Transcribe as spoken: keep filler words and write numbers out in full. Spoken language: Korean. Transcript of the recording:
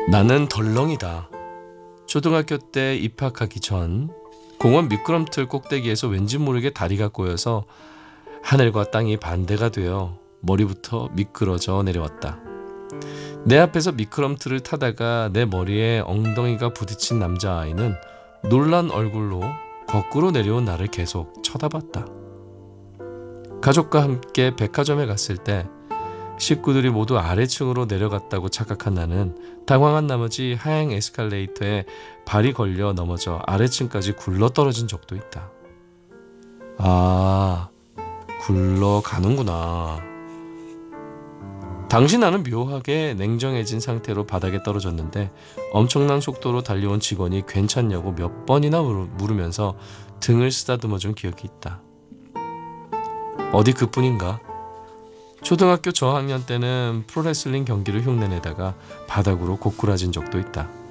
나는 덜렁이다. 초등학교 때 입학하기 전 공원 미끄럼틀 꼭대기에서 왠지 모르게 다리가 꼬여서 하늘과 땅이 반대가 되어 머리부터 미끄러져 내려왔다. 내 앞에서 미끄럼틀을 타다가 내 머리에 엉덩이가 부딪힌 남자아이는 놀란 얼굴로 거꾸로 내려온 나를 계속 쳐다봤다. 가족과 함께 백화점에 갔을 때 식구들이 모두 아래층으로 내려갔다고 착각한 나는 당황한 나머지 하행 에스컬레이터에 발이 걸려 넘어져 아래층까지 굴러떨어진 적도 있다. 아, 굴러가는구나. 당시 나는 묘하게 냉정해진 상태로 바닥에 떨어졌는데 엄청난 속도로 달려온 직원이 괜찮냐고 몇 번이나 물으면서 등을 쓰다듬어준 기억이 있다. 어디 그뿐인가? 초등학교 저학년 때는 프로레슬링 경기를 흉내내다가 바닥으로 고꾸라진 적도 있다.